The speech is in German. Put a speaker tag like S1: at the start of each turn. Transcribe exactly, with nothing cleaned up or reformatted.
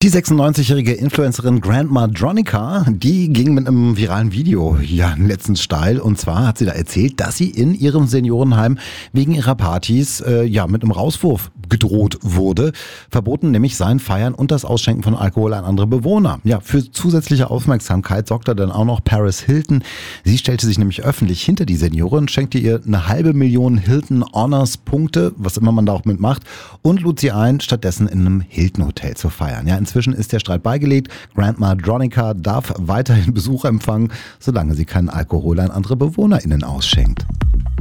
S1: Die sechsundneunzigjährige Influencerin Grandma Dronica, die ging mit einem viralen Video ja letztens steil. Und zwar hat sie da erzählt, dass sie in ihrem Seniorenheim wegen ihrer Partys äh, ja mit einem Rauswurf gedroht wurde. Verboten nämlich seien Feiern und das Ausschenken von Alkohol an andere Bewohner. Ja, für zusätzliche Aufmerksamkeit sorgte dann auch noch Paris Hilton. Sie stellte sich nämlich öffentlich hinter die Seniorin, schenkte ihr eine halbe Million Hilton Honors Punkte, was immer man da auch mitmacht, und lud sie ein, stattdessen in einem Hilton Hotel zu feiern. Ja, inzwischen ist der Streit beigelegt. Grandma Dronica darf weiterhin Besuch empfangen, solange sie keinen Alkohol an andere BewohnerInnen ausschenkt.